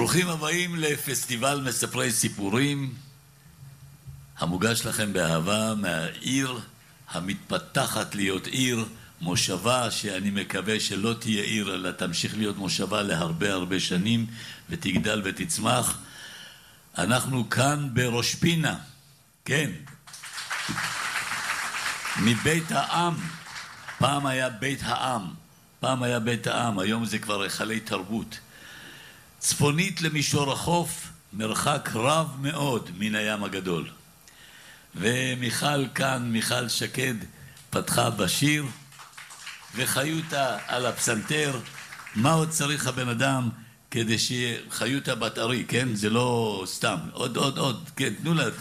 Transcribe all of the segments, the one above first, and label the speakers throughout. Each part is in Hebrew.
Speaker 1: ברוכים הבאים לפסטיבל מספרי סיפורים, המוגש לכם באהבה מהעיר המתפתחת להיות עיר, מושבה שאני מקווה שלא תהיה עיר אלא תמשיך להיות מושבה להרבה הרבה שנים ותגדל ותצמח. אנחנו כאן בראש פינה, כן, מבית העם. פעם היה בית העם, היום זה כבר היכלי תרבות. צפונית למישור החוף, מרחק רב מאוד מן הים הגדול. ומיכל כאן, מיכל שקד, פתחה בשיר, וחיותה על הפסנתר. מה עוד צריך הבן אדם כדי שיהיה חיותה בת ארי, כן? זה לא סתם. עוד, כן, תנו לה.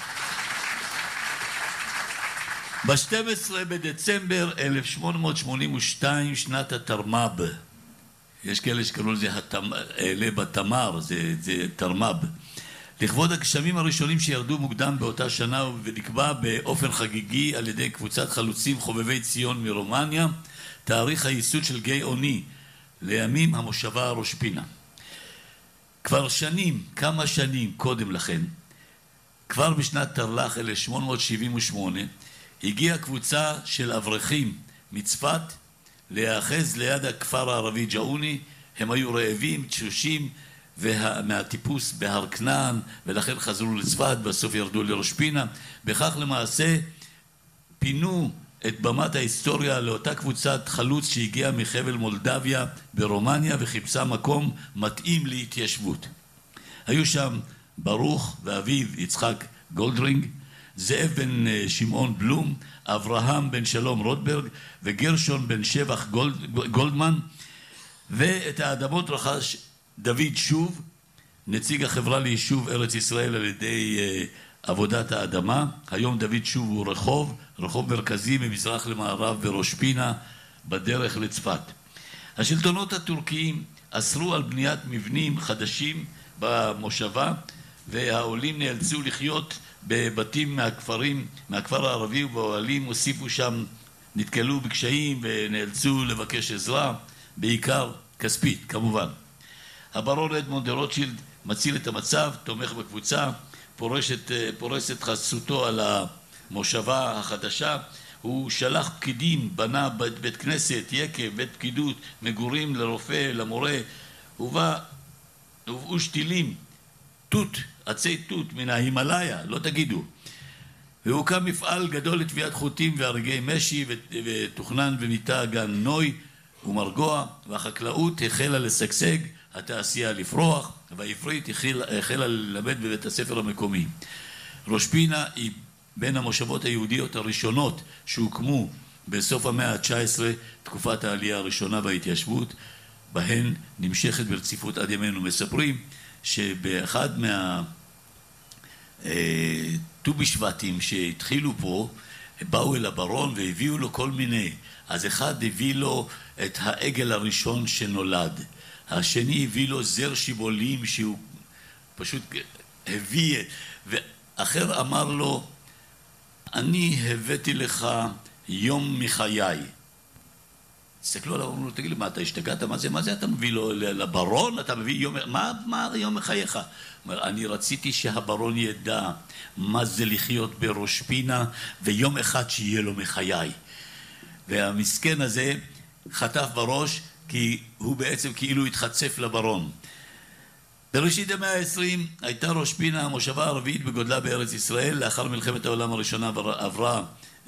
Speaker 1: ב-12 בדצמבר 1882, שנת התרמ"ב. יש כאלה שקראו לזה אלה בתמר, זה תרמ"ב. לכבוד הגשמים הראשונים שירדו מוקדם באותה שנה ונקבע באופן חגיגי על ידי קבוצת חלוצים חובבי ציון מרומניה, תאריך הייסוד של גיא אוני לימים המושבה ראש פינה. כבר כמה שנים קודם לכן, כבר בשנת תרל"ח 1878, הגיעה קבוצה של אברכים מצפת להיאחז ליד הכפר הערבי ג'אוני. הם היו רעבים, תשושים מהטיפוס בהר כנען, ולכן חזרו לצפת, בסוף ירדו לראש פינה. בכך למעשה פינו את במת ההיסטוריה לאותה קבוצת חלוץ שהגיעה מחבל מולדביה ברומניה וחיפשה מקום מתאים להתיישבות. היו שם ברוך ואביו יצחק גולדרינג, זאב בן שמעון בלום, אברהם בן שלום רוטברג וגרשון בן שבח גולדמן. ואת האדמות רכש דוד שוב, נציג החברה ליישוב ארץ ישראל על ידי עבודת האדמה. היום דוד שוב הוא רחוב מרכזי ממזרח למערב בראש פינה בדרך לצפת. השלטונות הטורקיים אסרו על בניית מבנים חדשים במושבה, והעולים נאלצו לחיות בבתים מהכפר הערבי, ובאוהלים הוסיפו שם, נתקלו בקשיים ונאלצו לבקש עזרה, בעיקר כספית כמובן. הברון אדמונד רוטשילד מציל את המצב, תומך בקבוצה, פורס את חסותו על המושבה החדשה. הוא שלח פקידים, בנה בית כנסת, יקב, בית פקידות, מגורים לרופא, למורה. הובאו שתילים, עצי תות מן ההימלאיה, לא תגידו. והוקם מפעל גדול לטביעת חוטים והרגי משי, ותוכנן וניטע גן נוי ומרגוע, והחקלאות החלה לשגשג, התעשייה לפרוח, והעברית החלה ללמד בבית הספר המקומי. ראש פינה היא בין המושבות היהודיות הראשונות שהוקמו בסוף המאה ה-19, תקופת העלייה הראשונה בהתיישבות, בהן נמשכת ברציפות עד ימינו. מספרים שבאחד ט"ו בשבטים שהתחילו פה, באו אל הברון והביאו לו כל מיני. אז אחד הביא לו את העגל הראשון שנולד, השני הביא לו זר שיבולים שהוא פשוט הביא, ואחר אמר לו, אני הבאתי לך יום מחיי. תסתכלו עליו, אמרו לו, תגיד לי, מה אתה השתגעת? מה זה אתה מביא לו לברון? אתה מביא יום, מה יום מחייך? אומר, אני רציתי שהברון ידע מה זה לחיות בראש פינה, ויום אחד שיהיה לו מחיי. והמסכן הזה חטף בראש, כי הוא בעצם כאילו התחצף לברון. בראשית המאה ה-20 הייתה ראש פינה המושבה הערבית בגודלה בארץ ישראל. לאחר מלחמת העולם הראשונה עברה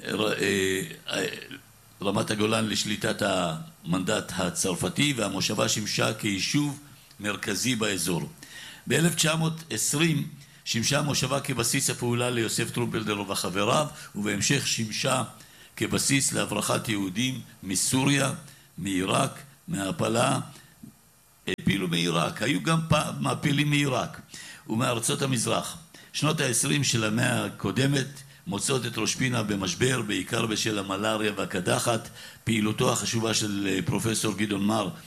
Speaker 1: רמת הגולן לשליטת המנדט הצרפתי, והמושבה שימשה כיישוב מרכזי באזור. ב-1920 שימשה המושבה כבסיס הפעולה ליוסף טרומפלדור וחבריו, ובהמשך שימשה כבסיס להברחת יהודים מסוריה, מעיראק, מהעפלה. הפילו מעיראק, היו גם מעפילים מעיראק ומארצות המזרח. שנות ה-20 של המאה הקודמת מוצאות את ראש פינה במשבר, בעיקר בשל המלאריה והקדחת. פעילותו החשובה של פרופסור גדעון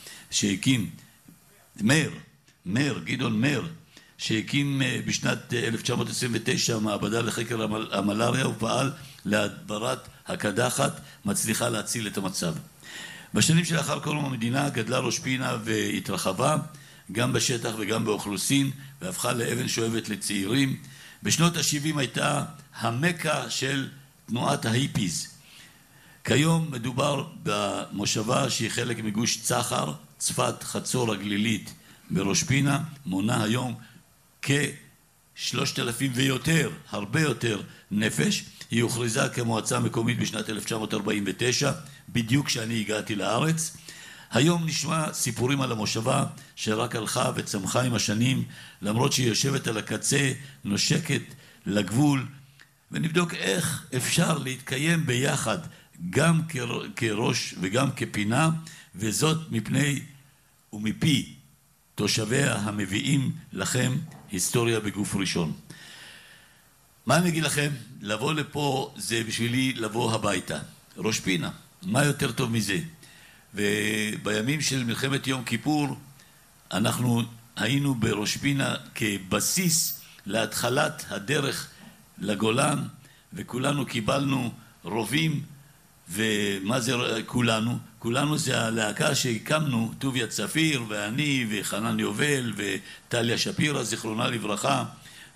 Speaker 1: גדעון מר, שהקים בשנת 1929 מעבדה לחקר המלאריה, ופעל להדברת הקדחת, מצליחה להציל את המצב. בשנים שלאחר קום המדינה גדלה ראש פינה והתרחבה, גם בשטח וגם באוכלוסין, והפכה לאבן שואבת לצעירים. בשנות ה-70 הייתה המקה של תנועת ההיפיז. כיום מדובר במושבה שהיא חלק מגוש צחר, צפת חצור הגלילית בראש פינה, מונה היום כ-3,000 ויותר, הרבה יותר נפש. היא הוכרזה כמועצה מקומית בשנת 1949, בדיוק כשאני הגעתי לארץ. היום נשמע סיפורים על המושבה שרק הלכה וצמחה עם השנים, למרות שהיא יושבת על הקצה, נושקת לגבול, ונבדוק איך אפשר להתקיים ביחד, גם כראש וגם כפינה, וזאת מפני ומפי תושביה המביאים לכם היסטוריה בגוף ראשון. מה אני אגיד לכם? לבוא לפה זה בשבילי לבוא הביתה. ראש פינה, מה יותר טוב מזה? ובימים של מלחמת יום כיפור, אנחנו היינו בראש פינה כבסיס להתחלת הדרך לגולן, וכולנו קיבלנו רובים. ומה זה כולנו? כולנו זה הלהקה שהקמנו, טוביה צפיר ואני וחנן יובל וטליה שפירא, זיכרונה לברכה,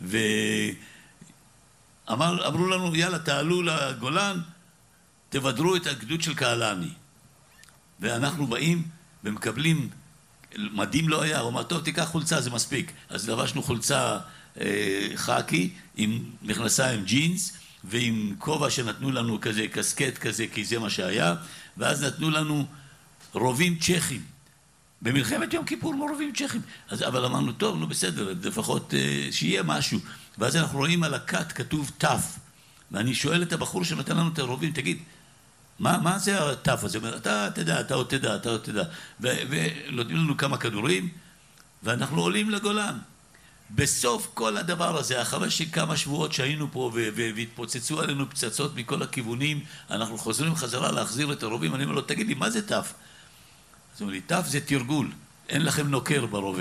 Speaker 1: אמרו לנו, יאללה, תעלו לגולן, תבדרו את הגדוד של קהלני. ואנחנו באים ומקבלים, מדים לא היה, הוא אמר, טוב, תיקח חולצה, זה מספיק. אז לבשנו חולצה חאקי עם מכנסיים ג'ינס, ועם כובע שנתנו לנו כזה קסקט כזה, כי זה מה שהיה, ואז נתנו לנו רובים צ'כים. במלחמת יום כיפור רובים צ'כים. אבל אמרנו, טוב, נו בסדר, לפחות שיהיה משהו. ואז אנחנו רואים על הקט כתוב תף. ואני שואל את הבחור שנתן לנו את הרובים, תגיד, מה זה התף הזה? אתה תדע, אתה עוד תדע, אתה עוד תדע. ונותנים לנו כמה כדורים, ואנחנו עולים לגולן. בסוף כל הדבר הזה, אחרי שכמה שבועות שהיינו פה והתפוצצו עלינו פצצות מכל הכיוונים, אנחנו חוזרים חזרה להחזיר את הרובים. אני אומר לו, תגיד לי, מה זה תף? אז הוא אומר לי, תף זה תרגול, אין לכם נוקר ברובה.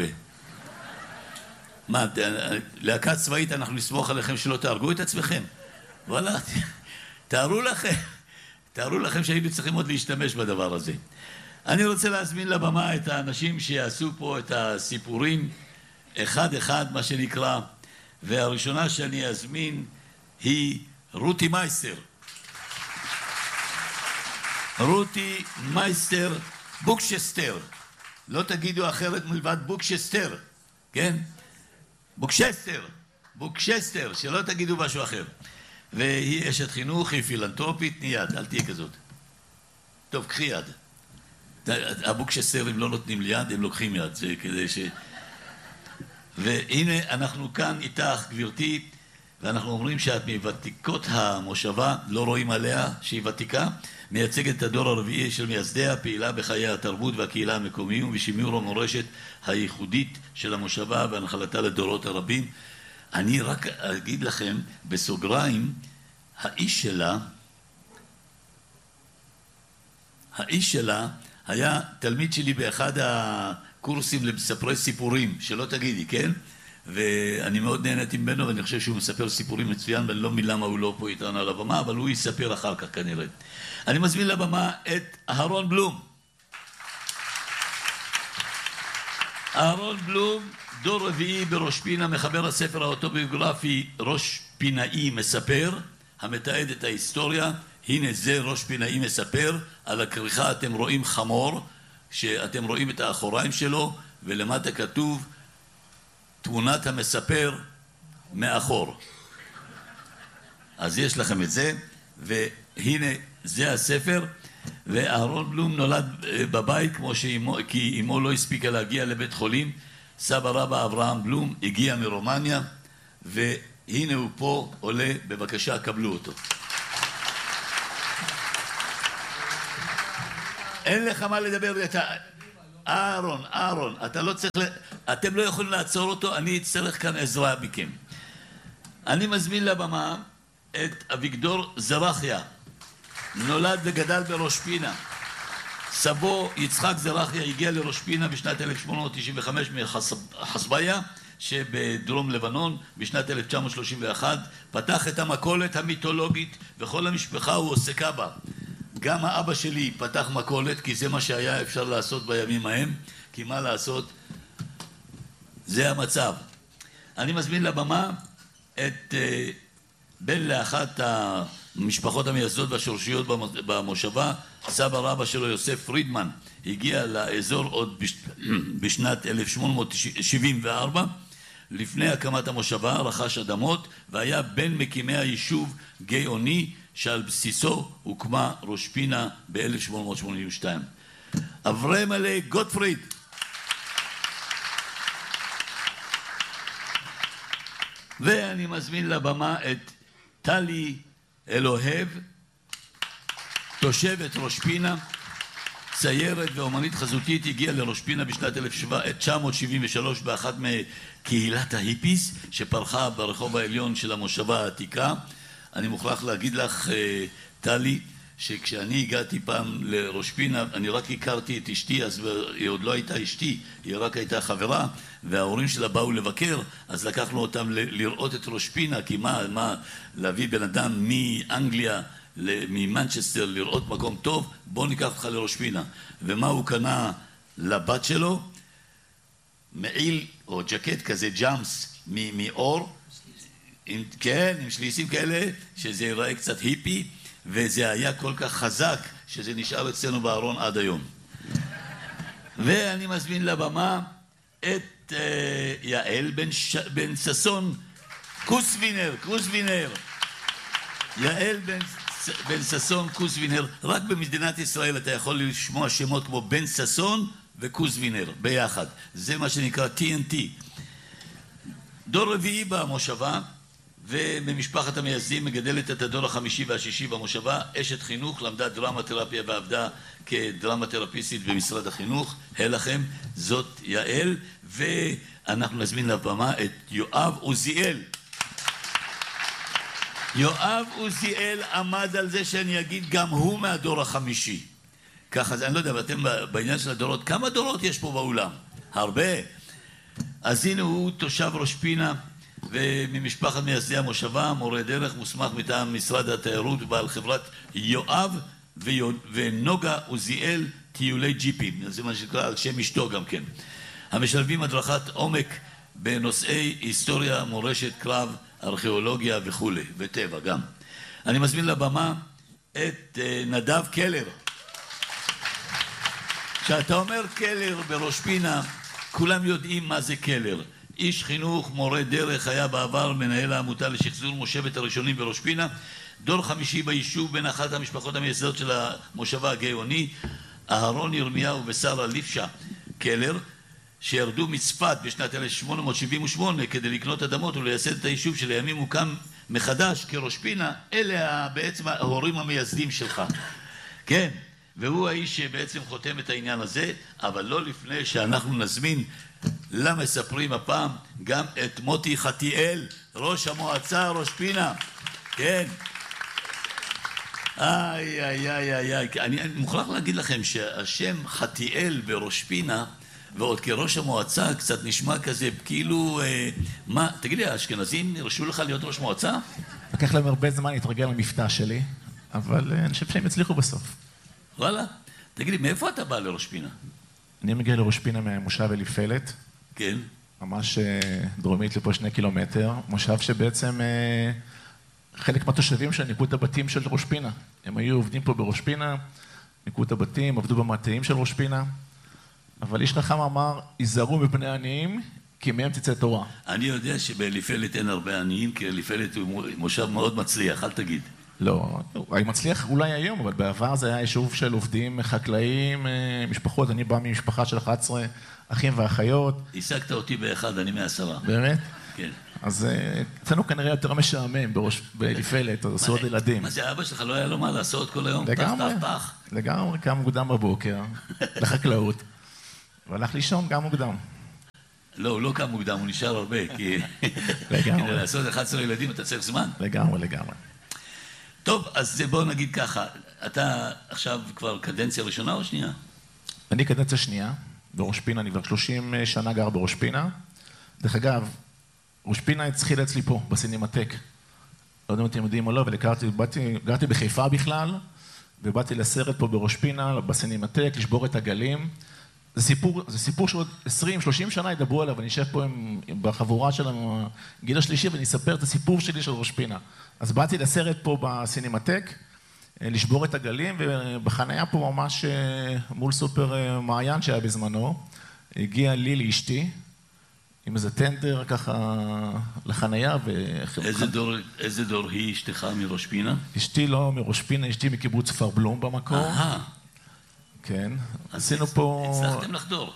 Speaker 1: מה, להקה צבאית, אנחנו נסמוך עליכם שלא תהרגו את עצמכם? וואלה, תארו לכם שהיינו צריכים עוד להשתמש בדבר הזה. אני רוצה להזמין לבמה את האנשים שיעשו פה את הסיפורים, אחד אחד מה שנקרא, והראשונה שאני אזמין היא רותי מייסטר. רותי מייסטר בוקשסטר. לא תגידו אחרת מלבד בוקשסטר, כן? בוקשסטר, שלא תגידו משהו אחר. והיא אשת חינוך, היא פילנטרופית, תני יד, אל תהיה כזאת. טוב, קחי יד. הבוקשסטרים לא נותנים לי יד, הם לוקחים יד, זה כדי ש... והנה אנחנו כאן איתך, גברתי, ואנחנו אומרים שאת מוותיקות המושבה, לא רואים עליה שהיא ותיקה, מייצגת את הדור הרביעי של מייסדיה, פעילה בחיי התרבות והקהילה המקומיים ושימור המורשת הייחודית של המושבה והנחלתה לדורות הרבים. אני רק אגיד לכם בסוגריים, האיש שלה היה תלמיד שלי באחד הקורסים למספרי סיפורים, שלא תגידי, כן? ואני מאוד נהניתי ממנו, ואני חושב שהוא מספר סיפורים מצוין, ואני לא מבין למה הוא לא פה איתנו על הבמה, אבל הוא יספר אחר כך כנראה. אני מזמין לבמה את אהרון בלום. אהרון בלום, דור רביעי בראש פינה, מחבר הספר האוטוביוגרפי ראש פינאי מספר, המתעד את ההיסטוריה. הנה זה ראש פינאי מספר, על הכריכה אתם רואים חמור, שאתם רואים את האחוריים שלו, ולמטה כתוב תמונת המספר מאחור. אז יש לכם את זה, והנה זה הספר. ואהרון בלום נולד בבית, כי אמו לא הספיקה להגיע לבית חולים. סבא רבא אברהם בלום הגיע מרומניה, והנה הוא פה עולה, בבקשה קבלו אותו. אין לך מה לדבר, אהרון, אתה לא צריך, אתם לא יכולים לעצור אותו, אני אצטרך כאן עזרה מכם. אני מזמין לבמה את אביגדור זרחיה, נולד וגדל בראש פינה. סבו יצחק זרחיה הגיע לראש פינה בשנת 1895 מחסביה שבדרום לבנון. בשנת 1931 פתח את המכולת המיתולוגית, וכל המשפחה הוא עוסקה בה. גם האבא שלי פתח מכולת, כי זה מה שהיה אפשר לעשות בימים ההם, כי מה לעשות? זה המצב. אני מזמין לבמה את בן לאחת המשפחות המייסדות והשורשיות במושבה, סבא רבא שלו יוסף פרידמן, הגיע לאזור עוד בשנת 1874, לפני הקמת המושבה, רכש אדמות, והיה בין מקימי היישוב גיא-אוני, שעל בסיסו הוקמה ראש פינה ב-1882. אברמלה גוטפריד. ואני מזמין לבמה את טלי אלוהב, תושבת ראש פינה, ציירת ואומנית חזותית, הגיעה לראש פינה בשנת 1973 באחת מקהילת ההיפיס שפרחה ברחוב העליון של המושבה העתיקה. אני מוכרח להגיד לך, טלי, שכשאני הגעתי פעם לראש פינה, אני רק הכרתי את אשתי, אז היא עוד לא הייתה אשתי, היא רק הייתה חברה, וההורים שלה באו לבקר, אז לקחנו אותם לראות את ראש פינה, כי מה להביא בן אדם מאנגליה, ממנצ'סטר, לראות מקום טוב, בוא ניקח אותך לראש פינה. ומה הוא קנה לבת שלו? מעיל או ג'קט כזה, ג'אמס מאור, כן, עם שליסים כאלה, שזה ייראה קצת היפי, וזה היה כל כך חזק שזה נשאר אצלנו בארון עד היום. ואני מזמין לבמה את יעל בן ששון קוסווינר. יעל בן ששון קוסווינר. רק במדינת ישראל אתה יכול לשמוע שמות כמו בן ששון וקוסווינר ביחד. זה מה שנקרא TNT. דור רביעי במושבה, וממשפחת המייסדים מגדלת את הדור החמישי והשישי במושבה, אשת חינוך, למדה דרמה תרפיה ועבדה כדרמה תרפיסטית במשרד החינוך. לכם, זאת יעל, ואנחנו נזמין לבמה את יואב עוזיאל. יואב עוזיאל עמד על זה שאני אגיד גם הוא מהדור החמישי. ככה, אני לא יודע, ואתם בעניין של הדורות, כמה דורות יש פה באולם? הרבה. אז הנה הוא תושב ראש פינה, וממשפחת מייסדי המושבה, מורה דרך מוסמך מטעם משרד התיירות, בעל חברת יואב ונוגה עוזיאל טיולי ג'יפים, זה מה שנקרא על שם אשתו גם כן, המשלבים הדרכת עומק בנושאי היסטוריה, מורשת, קרב, ארכיאולוגיה וכו' וטבע גם. אני מזמין לבמה את נדב קלר. כשאתה אומר קלר בראש פינה, כולם יודעים מה זה קלר. איש חינוך, מורה דרך, היה בעבר מנהל העמותה לשחזור מושבת הראשונים בראש פינה, דור חמישי ביישוב בין אחת המשפחות המייסדות של המושבה הגיא-אוני, אהרון ירמיהו ושרה ליפשה קלר, שירדו מצפת בשנת 1878 כדי לקנות אדמות ולייסד את היישוב שלימים הוקם מחדש כראש פינה. אלה בעצם ההורים המייסדים שלך. כן, והוא האיש שבעצם חותם את העניין הזה, אבל לא לפני שאנחנו נזמין למספרים הפעם גם את מוטי חתיאל, ראש המועצה ראש פינה. כן. אני מוכרח להגיד לכם שהשם חתיאל בראש פינה, ועוד כראש המועצה קצת נשמע כזה, כאילו, מה, תגיד לי, האשכנזים הרשו לך להיות ראש מועצה?
Speaker 2: לקח להם הרבה זמן להתרגל למבטא שלי, אבל אני חושב שהם הצליחו בסוף.
Speaker 1: וואלה, תגיד לי, מאיפה אתה בא לראש פינה?
Speaker 2: אני מגיע לראש פינה מהמושב אליפלת.
Speaker 1: כן.
Speaker 2: ממש דרומית לפה 2 קילומטר. מושב שבעצם חלק מהתושבים שלה ניקו את הבתים של ראש פינה. הם היו עובדים פה בראש פינה, ניקו את הבתים, עבדו במטעים של ראש פינה. אבל איש חכם אמר, היזהרו מפני עניים, כי מהם תצא תורה.
Speaker 1: אני יודע שבאליפלת אין הרבה עניים, כי אליפלת הוא מושב מאוד מצליח, אל תגיד.
Speaker 2: לא, אני מצליח אולי היום, אבל בעבר זה היה יישוב של עובדים חקלאים, משפחות. אני בא ממשפחה של 11 אחים ואחיות.
Speaker 1: השגת אותי באחד, אני 10.
Speaker 2: באמת?
Speaker 1: כן.
Speaker 2: אז אצלנו כנראה יותר משעמם באליפלת, אז עשו עוד ילדים.
Speaker 1: מה זה, אבא שלך לא היה לו מה לעשות כל היום?
Speaker 2: לגמרי,
Speaker 1: פח.
Speaker 2: לגמרי, קם מוקדם בבוקר, לחקלאות, והלך לישון גם מוקדם.
Speaker 1: לא, הוא לא קם מוקדם, הוא נשאר הרבה, כי
Speaker 2: לגמרי.
Speaker 1: כדי לעשות 11 ילדים אתה צריך זמן.
Speaker 2: לגמרי.
Speaker 1: טוב, אז בואו נגיד ככה, אתה עכשיו כבר קדנציה ראשונה או שנייה?
Speaker 2: אני קדנציה שנייה, בראש פינה, אני כבר 30 שנה גר בראש פינה. דרך אגב, ראש פינה התחיל אצלי פה, בסינמטק. לא יודע אם אתם יודעים או לא, אבל גרתי בחיפה בכלל, ובאתי לסרט פה בראש פינה, בסינמטק, לשבור את הגלים. זה סיפור שעוד 20-30 שנה ידברו עליו, ואני אשב פה בחבורה של הגיל השלישי, ואני אספר את הסיפור שלי של ראש פינה. אז באתי לסרט פה בסינמטק, לשבור את הגלים, ובחניה פה ממש מול סופר מעיין שהיה בזמנו, הגיע לי לאשתי, עם איזה טנדר ככה לחניה.
Speaker 1: איזה דור היא אשתך מראש פינה?
Speaker 2: אשתי לא מראש פינה, אשתי מקיבוץ כפר בלום במקור. כן, עשינו פה...
Speaker 1: הצלחתם לחדור.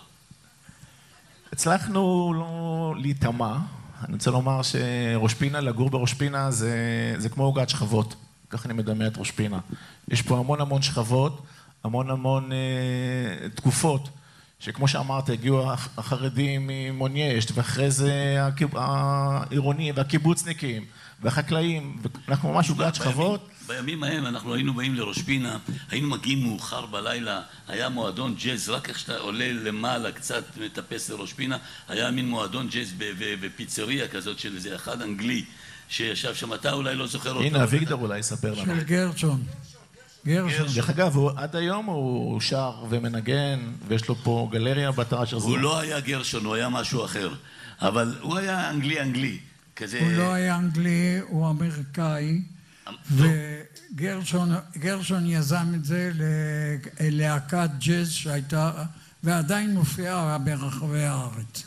Speaker 2: הצלחנו לא להיטמע. אני רוצה לומר שראש פינה, לגור בראש פינה זה כמו עוגת שכבות. כך אני מדמה את ראש פינה. יש פה המון שכבות, המון תקופות, שכמו שאמרת, הגיעו החרדים ממוניישט, ואחרי זה העירונים והקיבוצניקים והחקלאים, ואנחנו ממש עוגת שכבות.
Speaker 1: בימים ההם אנחנו היינו באים לראש פינה, היינו מגיעים מאוחר בלילה, היה מועדון ג'אז, רק איך שאתה עולה למעלה קצת מטפס לראש פינה, היה מין מועדון ג'אז בפיצריה כזאת של איזה אחד אנגלי, שישב שם, אתה אולי לא זוכר אותו.
Speaker 2: הנה, אביגדור אולי יספר לנו.
Speaker 3: של גרשון.
Speaker 2: דרך אגב, עד היום הוא שר ומנגן, ויש לו פה גלריה באתר של
Speaker 1: הוא לא היה גרשון, הוא היה משהו אחר, אבל הוא היה אנגלי.
Speaker 3: הוא לא היה אנגלי, הוא אמריקאי, וגרשון יזם את זה ללהקת ג'אז שהייתה, ועדיין מופיעה ברחבי הארץ.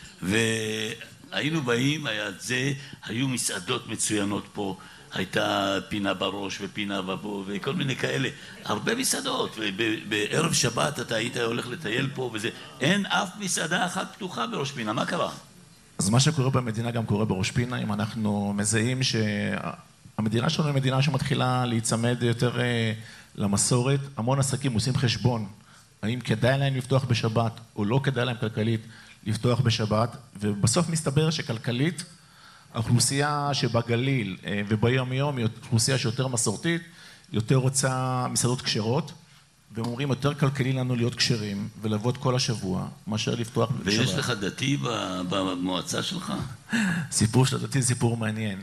Speaker 1: והיינו באים, היו מסעדות מצוינות פה, הייתה פינה בראש ופינה בבוא וכל מיני כאלה, הרבה מסעדות, ובערב שבת אתה היית הולך לטייל פה וזה, אין אף מסעדה אחת פתוחה בראש פינה, מה קרה?
Speaker 2: אז מה שקורה במדינה גם קורה בראש פינה, אם אנחנו מזהים שהמדינה שלנו היא מדינה שמתחילה להיצמד יותר למסורת, המון עסקים עושים חשבון, האם כדאי להם לפתוח בשבת או לא כדאי להם כלכלית לפתוח בשבת, ובסוף מסתבר שכלכלית, האוכלוסייה שבגליל וביום יום היא אוכלוסייה שיותר מסורתית, יותר רוצה מסעדות כשרות, והם אומרים יותר כלכלי לנו להיות כשרים ולעבוד כל השבוע, מאשר לפתוח בשבת.
Speaker 1: ויש לך דתי במועצה שלך?
Speaker 2: סיפור של דתי זה סיפור מעניין.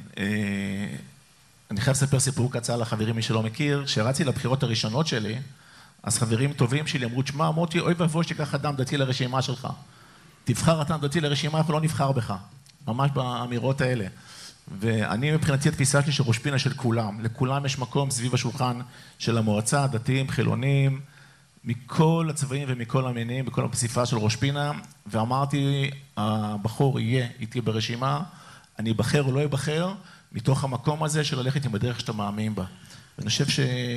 Speaker 2: אני חייב לספר סיפור קצר לחברים מי שלא מכיר, שרצתי לבחירות הראשונות שלי, אז חברים טובים שלי אמרו, תשמע מוטי, אוי ואבוי שתיקח אדם דתי לרשימה שלך. תבחר אדם דתי לרשימה, אנחנו לא נבחר בך. ממש באמירות האלה. ואני מבחינתי התפיסה שלי שראש פינה של כולם. לכולם יש מקום סביב השולחן של המועצה, דתיים, חילונים, מכל הצבעים ומכל המינים, בכל הפסיפה של ראש פינה, ואמרתי, הבחור יהיה איתי ברשימה, אני אבחר או לא אבחר, מתוך המקום הזה של ללכת עם הדרך שאתה מאמין בה. ואני חושב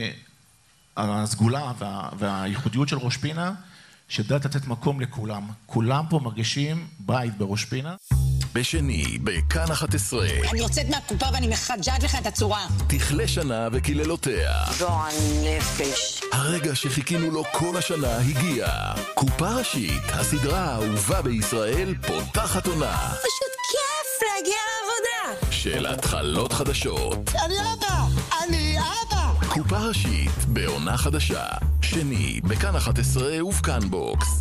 Speaker 2: שהסגולה והייחודיות של ראש פינה, שדעת לתת מקום לכולם. כולם פה מרגישים בית בראש פינה.
Speaker 4: בשני, בכאן 11.
Speaker 5: אני יוצאת מהקופה ואני מחג'ת לך את הצורה.
Speaker 4: תכלה שנה וקללותיה.
Speaker 5: גועל נפש.
Speaker 4: הרגע שחיכינו לו כל השנה הגיע. קופה ראשית, הסדרה האהובה בישראל, פותחת עונה.
Speaker 5: פשוט כיף להגיע לעבודה.
Speaker 4: של התחלות חדשות.
Speaker 5: אני אבא.
Speaker 4: קופה ראשית, בעונה חדשה. שני, בכאן 11 ובכאן בוקס.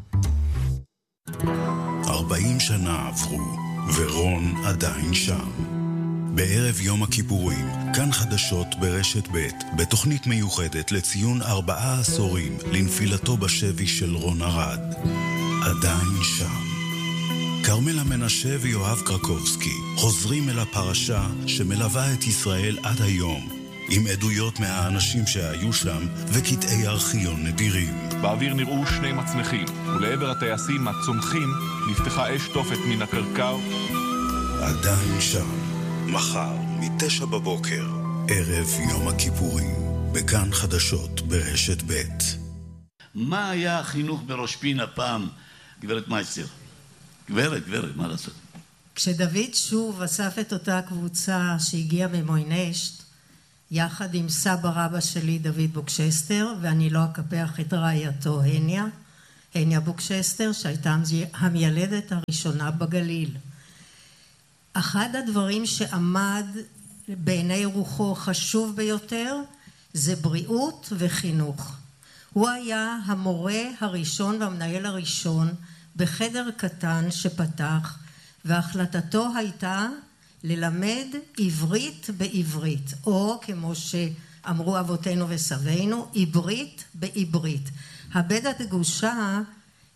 Speaker 6: 40 שנה עברו, ורון עדיין שם. בערב יום הכיפורים, כאן חדשות ברשת ב' בתוכנית מיוחדת לציון 4 עשורים לנפילתו בשבי של רון ארד. עדיין שם. כרמלה מנשה ויואב קרקובסקי חוזרים אל הפרשה שמלווה את ישראל עד היום, עם עדויות מהאנשים שהיו שם וקטעי ארכיון נדירים.
Speaker 7: באוויר נראו 2 מצנחים, ולעבר הטייסים הצומחים נפתחה אש תופת מן הקרקר.
Speaker 6: עדיין שם, מחר מ-9 בבוקר, ערב יום הכיפורים, בכאן חדשות ברשת ב'.
Speaker 1: מה היה החינוך בראש פינה פעם, גברת מייסטר? גברת, מה לעשות?
Speaker 8: כשדוד שוב אסף את אותה קבוצה שהגיעה ממוינסט, יחד עם סבא רבא שלי דוד בוקשסטר, ואני לא אקפח את רעייתו הניה בוקשסטר, שהייתה המילדת הראשונה בגליל. אחד הדברים שעמד בעיני רוחו חשוב ביותר, זה בריאות וחינוך. הוא היה המורה הראשון והמנהל הראשון בחדר קטן שפתח, והחלטתו הייתה ללמד עברית בעברית, או כמו שאמרו אבותינו וסבינו, עברית בעברית. הבית הדגושה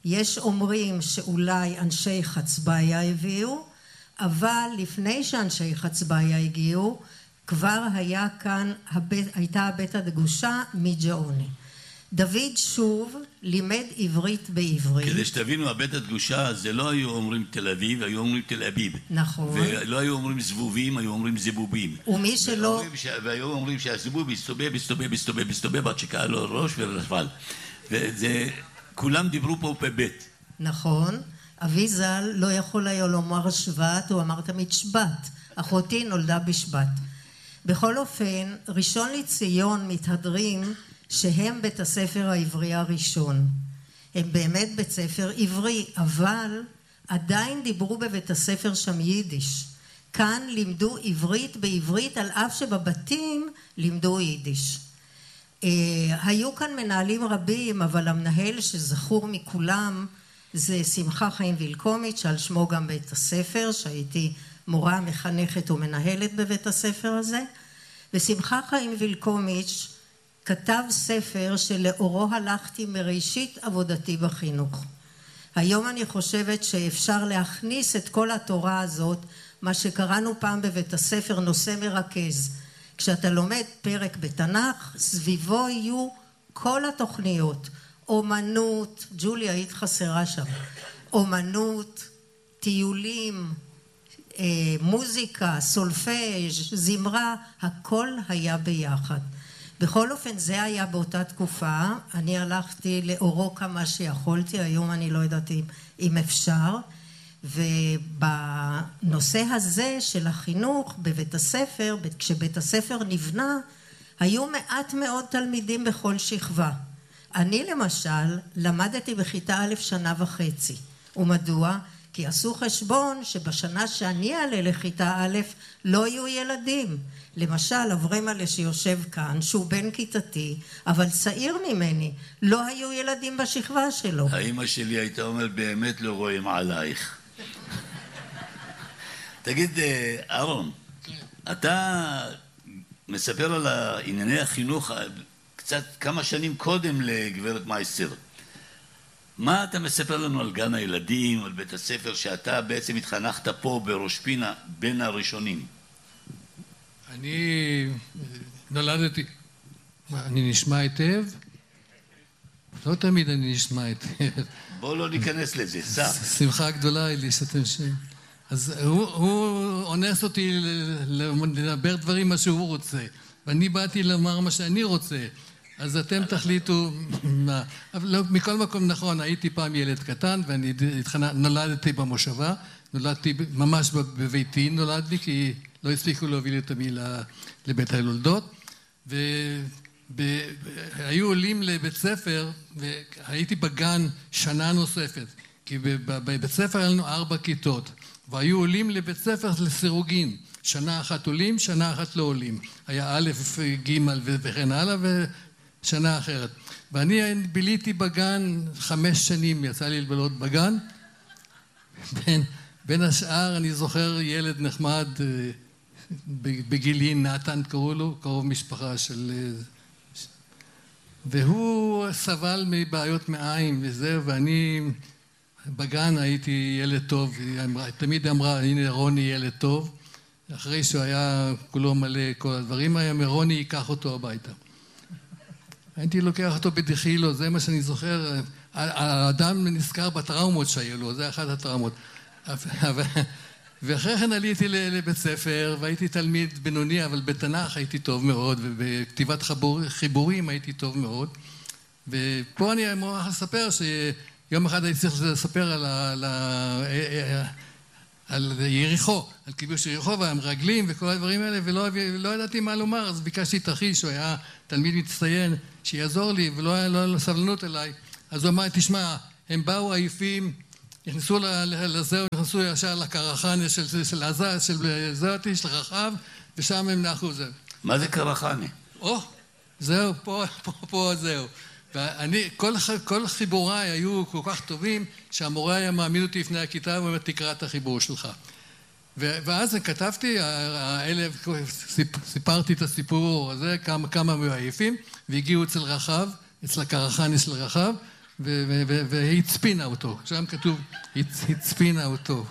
Speaker 8: יש אומרים שאולי אנשי חצביה הביאו, אבל לפני שאנשי חצביה הגיעו, כבר הייתה הבית הדגושה מג'אוני. דוד שוב לימד עברית בעברית.
Speaker 1: כדי שתבינו, הבית הדגושה זה לא היו אומרים תל אביב, היו אומרים תל אביב.
Speaker 8: נכון.
Speaker 1: ולא היו אומרים זבובים, היו אומרים זבובים.
Speaker 8: ומי שלא...
Speaker 1: והיו אומרים שהזבוב מסתובב עד שקעה לו ראש ונפל. וזה, כולם דיברו פה בבית.
Speaker 8: נכון. אבי ז"ל לא יכול היה לומר שבט, הוא אמר תמיד שבת. אחותי נולדה בשבת. בכל אופן, ראשון לציון מתהדרים שהם בית הספר העברי הראשון. הם באמת בית ספר עברי, אבל עדיין דיברו בבית הספר שם יידיש. כאן לימדו עברית בעברית, על אף שבבתים לימדו יידיש. היו כאן מנהלים רבים, אבל המנהל שזכור מכולם זה שמחה חיים וילקומיץ', שעל שמו גם בית הספר, שהייתי מורה מחנכת ומנהלת בבית הספר הזה. ושמחה חיים וילקומיץ' כתב ספר שלאורו הלכתי מראשית עבודתי בחינוך. היום אני חושבת שאפשר להכניס את כל התורה הזאת, מה שקראנו פעם בבית הספר נושא מרכז. כשאתה לומד פרק בתנ"ך, סביבו יהיו כל התוכניות, אומנות, ג'וליה היית חסרה שם, אומנות, טיולים, מוזיקה, סולפז', זמרה, הכל היה ביחד. בכל אופן זה היה באותה תקופה, אני הלכתי לאורו כמה שיכולתי, היום אני לא יודעת אם אפשר, ובנושא הזה של החינוך בבית הספר, כשבית הספר נבנה, היו מעט מאוד תלמידים בכל שכבה. אני למשל למדתי בכיתה א' שנה וחצי, ומדוע? כי עשו חשבון שבשנה שאני אעלה לכיתה א' לא יהיו ילדים. למשל, אברמלה שיושב כאן, שהוא בן כיתתי, אבל צעיר ממני, לא היו ילדים בשכבה שלו.
Speaker 1: האמא שלי הייתה אומרת, באמת לא רואים עלייך. תגיד, אהרון, אתה מספר על ענייני החינוך קצת כמה שנים קודם לגברת מייסטר. מה אתה מספר לנו על גן הילדים, על בית הספר, שאתה בעצם התחנכת פה בראש פינה בין הראשונים?
Speaker 9: אני נולדתי, אני נשמע היטב? לא תמיד אני נשמע היטב.
Speaker 1: בוא לא ניכנס לזה, סע.
Speaker 9: שמחה גדולה היא לי שאתם שם. אז הוא אונס אותי לדבר דברים מה שהוא רוצה, ואני באתי לומר מה שאני רוצה. אז אתם תחליטו מה. אבל לא, מכל מקום נכון, הייתי פעם ילד קטן, ואני נולדתי במושבה, נולדתי ממש בביתי, נולדתי כי לא הספיקו להוביל אותי לבית הילולדות, והיו עולים לבית ספר, והייתי בגן שנה נוספת, כי בבית ספר היה לנו 4 כיתות, והיו עולים לבית ספר לסירוגין, שנה אחת עולים, שנה אחת לא עולים. היה א', ג' וכן הלאה, ושנה אחרת. ואני ביליתי בגן 5 שנים, יצא לי לבלות בגן. בין השאר אני זוכר ילד נחמד בגילי, נתן קראו לו, קרוב משפחה של... והוא סבל מבעיות מעיים וזהו, ואני בגן הייתי ילד טוב, תמיד אמרה, הנה רוני ילד טוב, אחרי שהוא היה כולו מלא כל הדברים, היה מרוני ייקח אותו הביתה. הייתי לוקח אותו בדחילו, זה מה שאני זוכר, האדם נזכר בטראומות שהיו לו, זה אחת הטראומות. ואחרי כן עליתי לבית ספר, והייתי תלמיד בינוני, אבל בתנ"ך הייתי טוב מאוד, ובכתיבת חיבורים הייתי טוב מאוד. ופה אני מוכרח לספר שיום אחד הייתי צריך לספר על יריחו, על כיבוש יריחו והמרגלים וכל הדברים האלה, ולא ידעתי מה לומר, אז ביקשתי את אחי, שהוא היה תלמיד מצטיין, שיעזור לי, ולא היה לו סבלנות אליי. אז הוא אמר, תשמע, הם באו עייפים, נכנסו לזהו, נכנסו ישר לקרחנה של עזה, של זאתי, של רחב, ושם הם נחו זהו.
Speaker 1: מה זה קרחנה?
Speaker 9: זהו, פה זהו. ואני, כל חיבוריי היו כל כך טובים, שהמורה היה מעמיד אותי לפני הכיתה, ואומר, תקרא את החיבור שלך. ואז כתבתי, סיפרתי את הסיפור הזה, כמה היו עייפים, והגיעו אצל רחב, אצל הקרחנה של רחב, והצפינה אותו. שם כתוב, הצפינה אותו.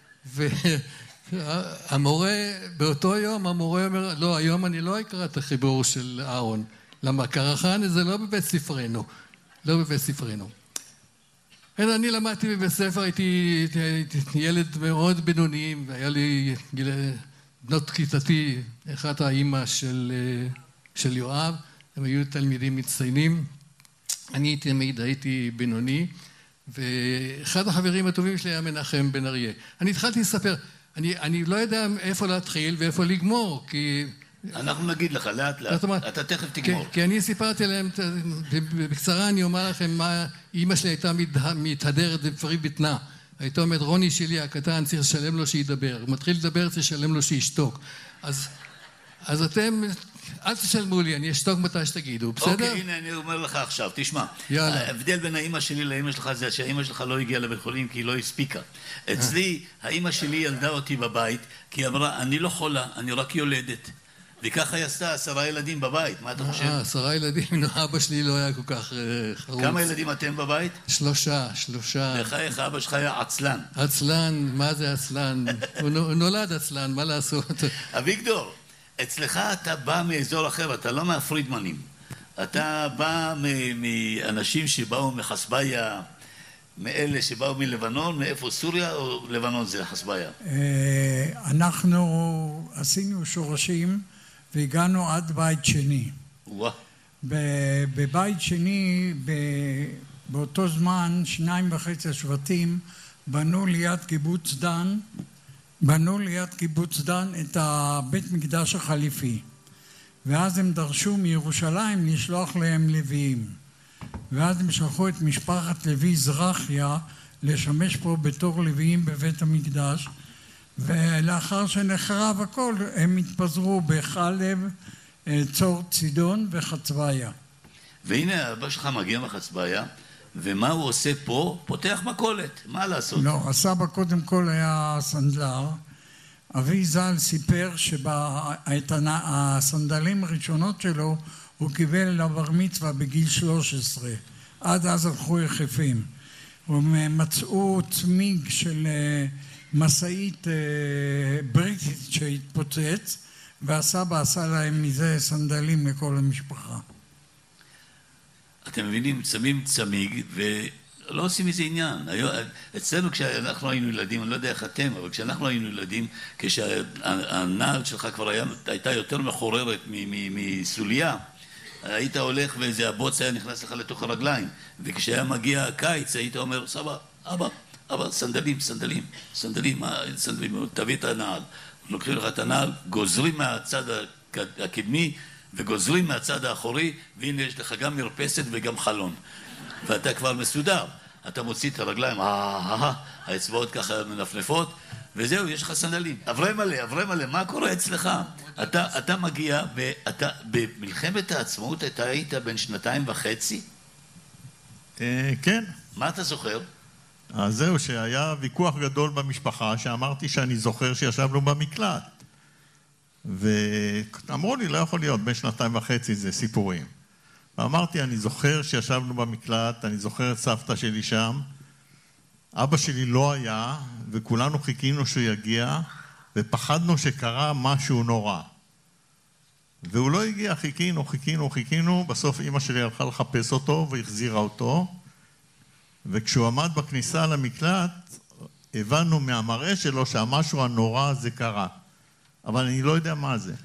Speaker 9: והמורה, באותו יום, המורה אומר, לא, היום אני לא אקרא את החיבור של אהרון. למה? קרחנה זה לא בבית ספרנו. לא בבית ספרנו. אני למדתי בבית ספר, הייתי ילד מאוד בינוני, והיה לי בנות כיתתי, אחת האימא של יואב, הם היו תלמידים מצטיינים. אני תמיד הייתי בינוני, ואחד החברים הטובים שלי היה מנחם בן אריה. אני התחלתי לספר, אני לא יודע איפה להתחיל ואיפה לגמור, כי...
Speaker 1: אנחנו נגיד לך, לאט לאט, אתה תכף תגמור.
Speaker 9: כי אני סיפרתי להם, בקצרה אני אומר לכם מה, אמא שלי הייתה מתהדרת בפרי בטנה. הייתה אומרת, רוני שלי הקטן צריך לשלם לו שידבר, הוא מתחיל לדבר צריך לשלם לו שישתוק. אז אתם, אל תשלמו לי, אני אשתוק מתי שתגידו, בסדר?
Speaker 1: אוקיי, הנה אני אומר לך עכשיו, תשמע. ההבדל בין האמא שלי לאמא שלך זה שהאמא שלך לא הגיעה לבית חולים כי היא לא הספיקה. אצלי, האמא שלי ילדה אותי בבית, כי היא אמרה, אני לא חולה, אני רק יולדת. וככה היא עשתה 10 ילדים בבית, מה אתה חושב?
Speaker 9: 10 ילדים, אבא שלי לא היה כל כך חרוץ.
Speaker 1: כמה ילדים אתם בבית?
Speaker 9: 3.
Speaker 1: איך אבא שלך היה עצלן?
Speaker 9: עצלן, מה זה עצלן? הוא נולד עצלן, מה לעשות?
Speaker 1: אביגדור, אצלך אתה בא מאזור אחר, אתה לא מהפרידמנים. אתה בא מאנשים שבאו מחסביה, מאלה שבאו מלבנון, מאיפה סוריה או לבנון זה חסביה?
Speaker 3: אנחנו עשינו שורשים והגענו עד בית שני. בבית שני, באותו זמן, 2.5 שבטים בנו ליד קיבוץ דן את הבית מקדש החליפי. ואז הם דרשו מירושלים לשלוח להם לוויים. ואז הם שלחו את משפחת לוי זרחיה לשמש פה בתור לוויים בבית המקדש. ולאחר שנחרב הכל, הם התפזרו בחלב, צור צידון וחצביה.
Speaker 1: והנה אבא שלך מגיע מחצביה, ומה הוא עושה פה? פותח מכולת, מה לעשות?
Speaker 3: לא, הסבא קודם כל היה סנדלר. אבי ז"ל סיפר שאת הסנדלים הראשונות שלו הוא קיבל לבר מצווה בגיל 13. עד אז הלכו יחפים. הם מצאו צמיג של מסעית בריטית שהתפוצץ, והסבא עשה להם מזה סנדלים לכל המשפחה.
Speaker 1: אתם מבינים, שמים צמיג ולא עושים מזה עניין. אצלנו כשאנחנו היינו ילדים, אני לא יודע איך אתם, אבל כשאנחנו היינו ילדים, כשהנעל שלך כבר הייתה יותר מחוררת מסוליה, היית הולך ואיזה הבוץ היה נכנס לך לתוך הרגליים, וכשהיה מגיע הקיץ היית אומר, סבא, אבא, סנדלים, תביא את הנעל. לוקחים לך את הנעל, גוזרים מהצד הקדמי וגוזרים מהצד האחורי, והנה יש לך גם מרפסת וגם חלון. ואתה כבר מסודר. אתה מוציא את הרגליים, האצבעות ככה מנפנפות, וזהו, יש לך סנדלים. אברי מלא, מה קורה אצלך? אתה מגיע, במלחמת העצמאות אתה היית בן 2.5?
Speaker 10: כן.
Speaker 1: מה אתה זוכר?
Speaker 10: אז זהו, שהיה ויכוח גדול במשפחה, שאמרתי שאני זוכר שישבנו במקלט. ואמרו לי, לא יכול להיות, בין 2.5 זה סיפורים. ואמרתי, אני זוכר שישבנו במקלט, אני זוכר את סבתא שלי שם. אבא שלי לא היה, וכולנו חיכינו שהוא יגיע, ופחדנו שקרה משהו נורא. והוא לא הגיע, חיכינו, בסוף אמא שלי הלכה לחפש אותו והחזירה אותו. וכשהוא עמד בכניסה למקלט, הבנו מהמראה שלו שהמשהו הנורא הזה קרה. אבל אני לא יודע מה זה.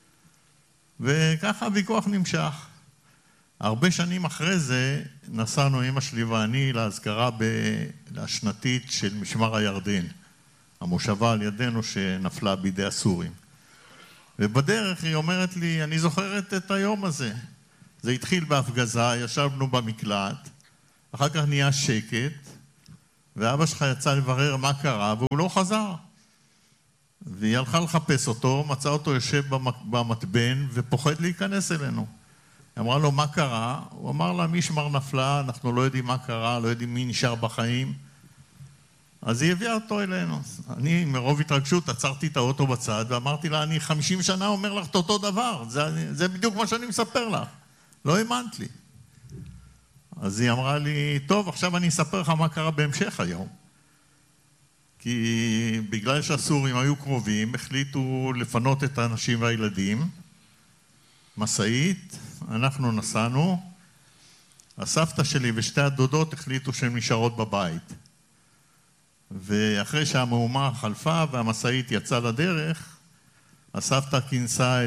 Speaker 10: וככה הוויכוח נמשך. הרבה שנים אחרי זה נסענו אמא שלי ואני להזכרה השנתית של משמר הירדן, המושבה על ידינו שנפלה בידי הסורים. ובדרך היא אומרת לי, אני זוכרת את היום הזה. זה התחיל בהפגזה, ישבנו במקלט, אחר כך נהיה שקט, ואבא שלך יצא לברר מה קרה, והוא לא חזר. והיא הלכה לחפש אותו, מצא אותו יושב במטבן, ופוחד להיכנס אלינו. היא אמרה לו, מה קרה? הוא אמר לה, משמר נפלה, אנחנו לא יודעים מה קרה, לא יודעים מי נשאר בחיים. אז היא הביאה אותו אלינו. אני, מרוב התרגשות, עצרתי את האוטו בצד, ואמרתי לה, אני 50 שנה אומר לך את אותו דבר. זה בדיוק מה שאני מספר לך. לא האמנת לי. אז היא אמרה לי, טוב, עכשיו אני אספר לך מה קרה בהמשך היום. כי בגלל שהסורים היו קרובים, החליטו לפנות את האנשים והילדים. מסעית, אנחנו נסענו. הסבתא שלי ושתי הדודות החליטו שהן נשארות בבית. ואחרי שהמהומה חלפה והמסעית יצאה לדרך, הסבתא כינסה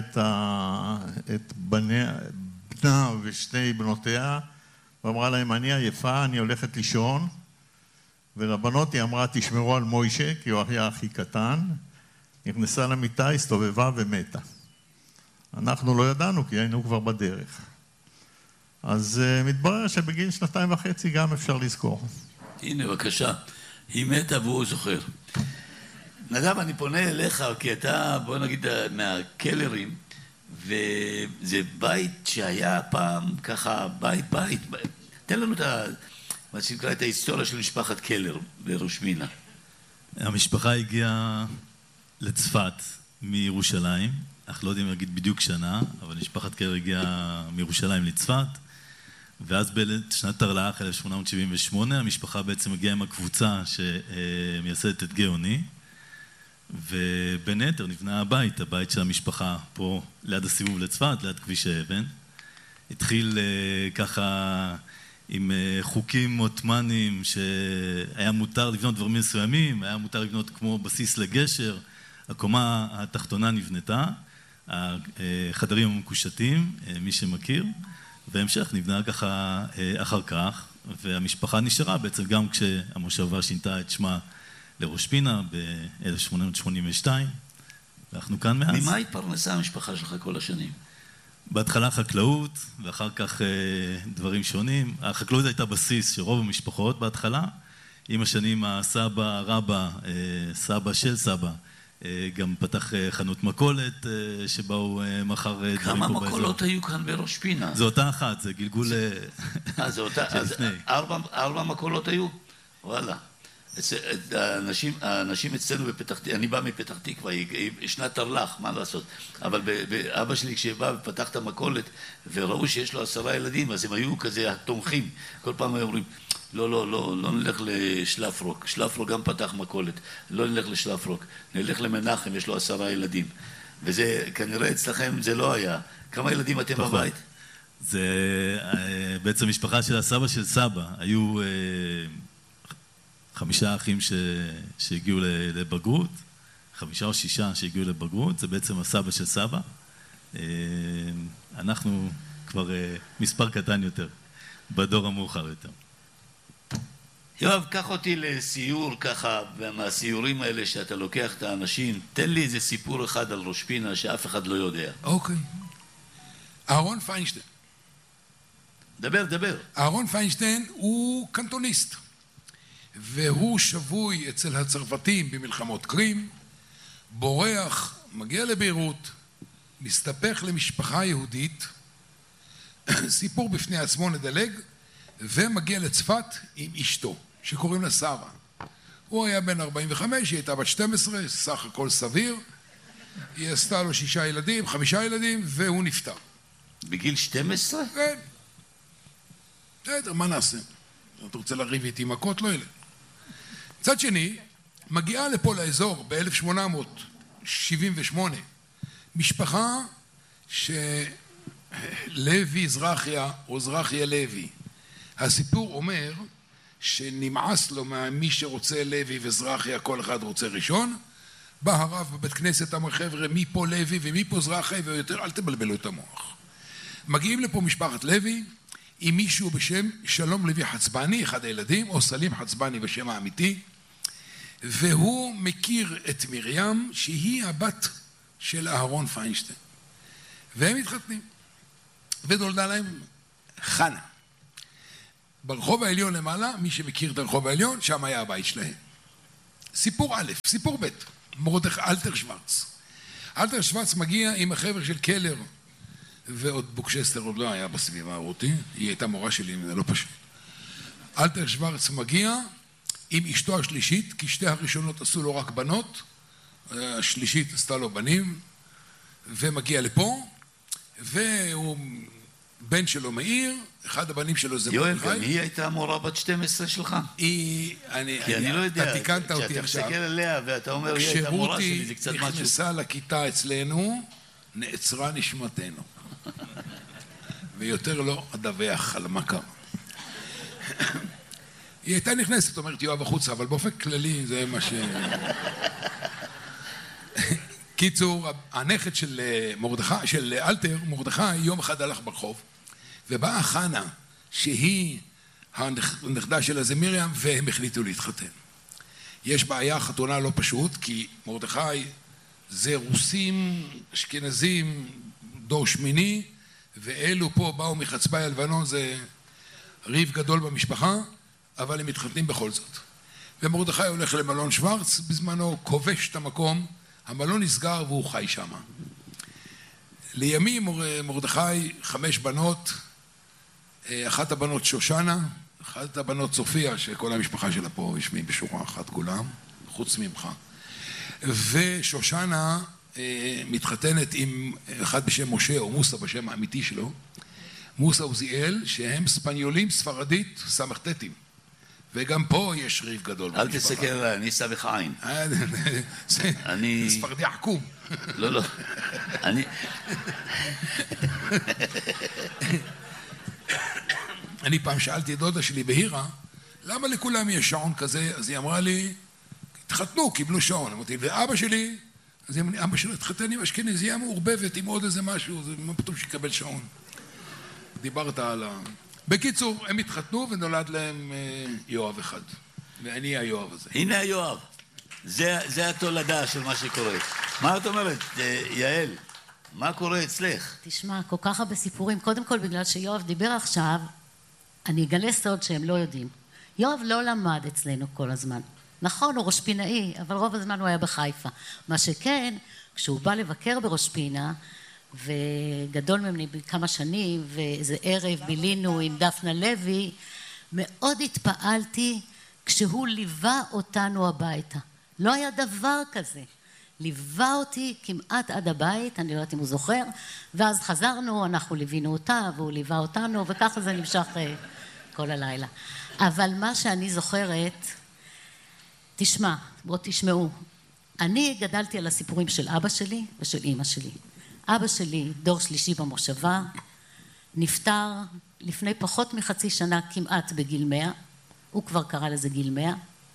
Speaker 10: את בנה ושתי בנותיה, ואמרה להם, אני עייפה, אני הולכת לישון. ולבנות היא אמרה, תשמרו על מוישה, כי הוא היה הכי קטן. נכנסה למיטה, הסתובבה ומתה. אנחנו לא ידענו, כי היינו כבר בדרך. אז מתברר שבגיל 2.5 גם אפשר לזכור.
Speaker 1: הנה, בבקשה. היא מתה והוא זוכר. נדב, אני פונה אליך, כי אתה, בוא נגיד, מהקלרים, וזה בית שהיה פעם ככה, בית. תן לנו מה שנקרא את ההיסטוריה של משפחת קלר בראש פינה.
Speaker 11: המשפחה הגיעה לצפת מירושלים, אך לא יודעים להגיד בדיוק שנה, אבל משפחת קלר הגיעה מירושלים לצפת, ואז בשנת תרל"ח 1878 המשפחה בעצם הגיעה עם הקבוצה שמייסדת את גאוני, ובין היתר נבנה הבית של המשפחה פה ליד הסיבוב לצפת, ליד כביש האבן. התחיל ככה עם חוקים עות'מאנים שהיה מותר לבנות דברים מסוימים, היה מותר לבנות כמו בסיס לגשר, הקומה התחתונה נבנתה, החדרים המקושטים, מי שמכיר, והמשך נבנה ככה אחר כך, והמשפחה נשארה בעצם גם כשהמושבה שינתה את שמה לראש פינה ב-1882, ואנחנו כאן מאז.
Speaker 1: ממה התפרנסה המשפחה שלך כל השנים?
Speaker 11: בהתחלה חקלאות, ואחר כך דברים שונים. החקלאות הייתה בסיס של רוב המשפחות בהתחלה. עם השנים הסבא, רבא, סבא של סבא, גם פתח חנות מכולת שבה הוא מכר דברים פה באזור.
Speaker 1: כמה מכולות היו כאן בראש פינה?
Speaker 11: זו אותה אחת, זה גלגול
Speaker 1: אז 4 מכולות היו? וואלה. האנשים אצלנו בפתח תקווה, אני בא מפתח תקווה, שנת תרל"ח, מה לעשות? אבל אבא שלי כשבא ופתח את המכולת וראו שיש לו 10 ילדים, אז הם היו כזה התומכים. כל פעם היו אומרים, לא נלך לשלפרוק, שלפרוק גם פתח מכולת, לא נלך לשלפרוק, נלך למנחם, יש לו 10 ילדים. וזה כנראה אצלכם זה לא היה. כמה ילדים אתם בבית?
Speaker 11: זה בעצם משפחה של הסבא של סבא, היו 5 אחים שהגיעו לבגרות, 5 או 6 שהגיעו לבגרות, זה בעצם הסבא של סבא. אנחנו כבר מספר קטן יותר, בדור המאוחר יותר.
Speaker 1: יואב, קח אותי לסיור ככה, מהסיורים האלה שאתה לוקח את האנשים, תן לי איזה סיפור אחד על ראש פינה שאף אחד לא יודע.
Speaker 12: אוקיי. אהרון פיינשטיין.
Speaker 1: דבר.
Speaker 12: אהרון פיינשטיין הוא קנטוניסט. והוא שבוי אצל הצרפתים במלחמות קרים, בורח, מגיע לביירות, מסתפך למשפחה יהודית, סיפור בפני עצמו נדלג, ומגיע לצפת עם אשתו, שקוראים לה שרה. הוא היה בן 45, היא הייתה בת 12, סך הכל סביר, היא עשתה לו 6 ילדים, 5 ילדים, והוא נפטר.
Speaker 1: בגיל 12?
Speaker 12: כן. בסדר, מה נעשה? אתה רוצה לריב איתי מכות? לא ילד. מצד שני, מגיעה לפה לאזור ב-1878 משפחה שלוי זרחיה או זרחיה לוי. הסיפור אומר שנמאס לו ממי שרוצה לוי וזרחיה, כל אחד רוצה ראשון. בא הרב בבית כנסת, אמר חבר'ה, מי פה לוי ומי פה זרחיה, ויותר אל תבלבלו את המוח. מגיעים לפה משפחת לוי עם מישהו בשם שלום לוי חצבני, אחד הילדים, או סלים חצבני בשם האמיתי, והוא מכיר את מרים שהיא הבת של אהרון פיינשטיין, והם מתחתנים ונולדה להם חנה. ברחוב העליון למעלה, מי שמכיר את הרחוב העליון, שם היה הבית שלהם. סיפור א', סיפור ב', מרדכי אלתר שוורץ. אלתר שוורץ מגיע עם החבר של קלר, ועוד בוקשסטר עוד לא היה בסביבה הרותי, היא הייתה מורה שלי, זה לא פשוט. אלתר שוורץ מגיע עם אשתו השלישית, כי 2 הראשונות עשו לו רק בנות, השלישית עשתה לו בנים, ומגיע לפה, והוא בן שלו מאיר, אחד הבנים שלו זה
Speaker 1: יואל,
Speaker 12: מרדכי.
Speaker 1: גם היא הייתה מורה בת 12 שלך?
Speaker 12: כי אני לא יודע, אתה תיקנת אותי
Speaker 1: כשאתה
Speaker 12: עכשיו.
Speaker 1: מסתכל עליה ואתה אומר, היא הייתה מורה שלי, זה קצת משהו.
Speaker 12: כשרותי נכנסה לכיתה אצלנו, נעצרה נשמתנו. ויותר לא אדווח על מה קרה. היא הייתה נכנסת, אומרת יואב החוצה, אבל באופן כללי זה מה ש... קיצור, הנכד של מרדכי, של אלתר, מרדכי, יום אחד הלך ברחוב, ובאה חנה, שהיא הנכדה של הזה מרים, והם החליטו להתחתן. יש בעיה, חתונה לא פשוט, כי מרדכי זה רוסים, אשכנזים, דור שמיני, ואלו פה באו מחצבאי הלבנון, זה ריב גדול במשפחה, אבל הם מתחתנים בכל זאת. ומרדכי הולך למלון שוורץ, בזמנו כובש את המקום, המלון נסגר והוא חי שם. לימים מרדכי 5 בנות, אחת הבנות שושנה, אחת הבנות סופיה, שכל המשפחה שלה פה ישמים בשורה אחת כולם, חוץ ממך. ושושנה מתחתנת עם אחד בשם משה, או מוסה בשם האמיתי שלו, מוסה עוזיאל, שהם ספניולים ספרדית סמכתתים. וגם פה יש ריב גדול.
Speaker 1: אל תסתכל עליי, אני סבך עין.
Speaker 12: זה ספרדי עקום.
Speaker 1: לא.
Speaker 12: אני פעם שאלתי את דודה שלי בהירה, למה לכולם יש שעון כזה? אז היא אמרה לי, התחתנו, קיבלו שעון. אמרתי, ואבא שלי, אז אבא שלו התחתן עם אשכנזייה מעורבבת עם עוד איזה משהו, זה מה פתאום שיקבל שעון. דיברת על ה... בקיצור, הם התחתנו ונולד להם יואב אחד. ואני היואב הזה.
Speaker 1: הנה היואב. זה התולדה של מה שקורה. מה את אומרת, יעל? מה קורה אצלך?
Speaker 13: תשמע, כל כך הרבה סיפורים. קודם כל, בגלל שיואב דיבר עכשיו, אני אגלה סוד שהם לא יודעים. יואב לא למד אצלנו כל הזמן. נכון, הוא ראש פינאי, אבל רוב הזמן הוא היה בחיפה. מה שכן, כשהוא בא לבקר בראש פינה, וגדול ממני בכמה שנים, ואיזה ערב בילינו עם דפנה לוי, מאוד התפעלתי כשהוא ליווה אותנו הביתה. לא היה דבר כזה. ליווה אותי כמעט עד הבית, אני לא יודעת אם הוא זוכר, ואז חזרנו, אנחנו ליווינו אותה, והוא ליווה אותנו, וככה זה נמשך כל הלילה. אבל מה שאני זוכרת, תשמע, בואו תשמעו, אני גדלתי על הסיפורים של אבא שלי ושל אמא שלי. אבא שלי, דור שלישי במושבה, נפטר לפני פחות מחצי שנה, כמעט בגיל 100, הוא כבר קרא לזה גיל 100,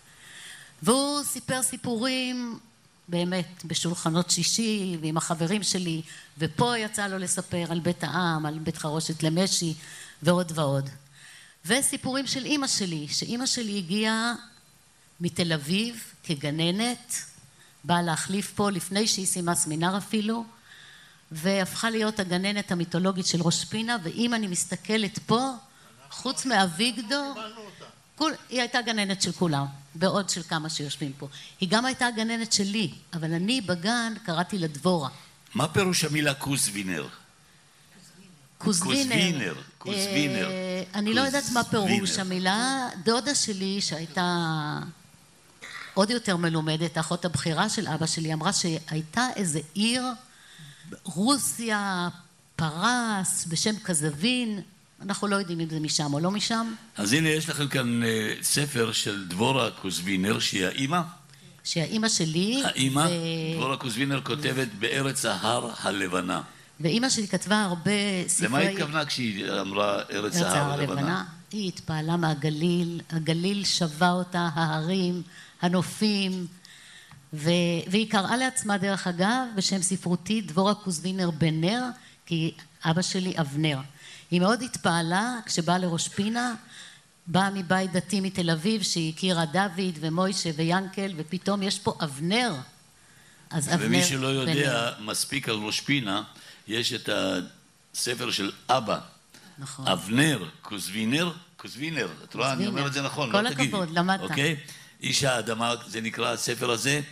Speaker 13: והוא סיפר סיפורים באמת בשולחנות שישי ועם החברים שלי, ופה יצא לו לספר על בית העם, על בית חרושת למשי ועוד ועוד. וסיפורים של אמא שלי, שאמא שלי הגיעה מתל אביב כגננת, באה להחליף פה לפני שהיא סיימה סמינר אפילו, והפכה להיות הגננת המיתולוגית של ראש פינה, ואם אני מסתכלת פה, חוץ מאביגדור, היא הייתה גננת של כולם, בעוד של כמה שיושבים פה. היא גם הייתה הגננת שלי, אבל אני בגן קראתי לדבורה.
Speaker 1: מה פירוש המילה קוזווינר?
Speaker 13: קוזווינר.
Speaker 1: קוזווינר.
Speaker 13: אני לא יודעת מה פירוש המילה. דודה שלי, שהייתה עוד יותר מלומדת, האחות הבכירה של אבא שלי, אמרה שהייתה איזה עיר, רוסיה, פרס, בשם קזווין, אנחנו לא יודעים אם זה משם או לא משם.
Speaker 1: אז הנה יש לכם כאן ספר של דבורה קוזווינר, שהיא האמא.
Speaker 13: שהיא האמא שלי.
Speaker 1: האמא, דבורה קוזווינר כותבת בארץ ההר הלבנה.
Speaker 13: ואמא שלי כתבה הרבה ספרי...
Speaker 1: למה התכוונה כשהיא אמרה ארץ ההר הלבנה?
Speaker 13: היא התפעלה מהגליל, הגליל שווה אותה, ההרים, הנופים, והיא קראה לעצמה דרך אגב בשם ספרותי דבורה קוזווינר בן נר, כי אבא שלי אבנר. היא מאוד התפעלה כשבאה לראש פינה, באה מבית דתי מתל אביב שהיא הכירה דוד ומוישה וינקל, ופתאום יש פה אבנר. אז אבנר
Speaker 1: ומי שלא יודע
Speaker 13: בן...
Speaker 1: מספיק על ראש פינה, יש את הספר של אבא.
Speaker 13: נכון.
Speaker 1: אבנר קוזווינר, את רואה, אני אומר את זה נכון,
Speaker 13: כל
Speaker 1: לא תגידי.
Speaker 13: הכבוד, למדת.
Speaker 1: אוקיי? איש האדמה, זה נקרא הספר הזה,